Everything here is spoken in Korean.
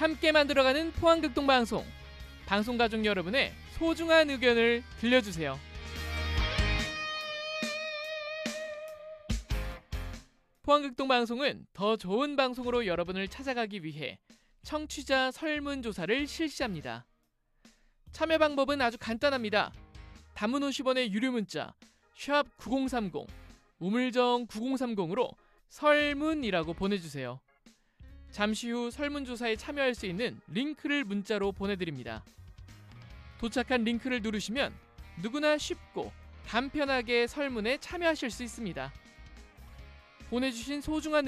함께 만들어가는 포항극동방송. 방송가족 여러분의 소중한 의견을 들려주세요. 포항극동방송은 더 좋은 방송으로 여러분을 찾아가기 위해 청취자 설문조사를 실시합니다. 참여 방법은 아주 간단합니다. 단문 50원의 유료 문자 샵 9030 우물정 9030으로 설문이라고 보내주세요. 잠시 후 설문조사에 참여할 수 있는 링크를 문자로 보내드립니다. 도착한 링크를 누르시면 누구나 쉽고 간편하게 설문에 참여하실 수 있습니다. 보내주신 소중한